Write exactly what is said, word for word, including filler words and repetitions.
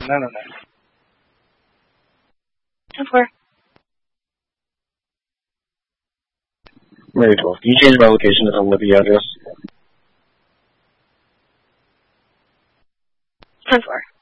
No, no, no. ten four. Mary twelve. Can you change my location to the Libby address? ten four.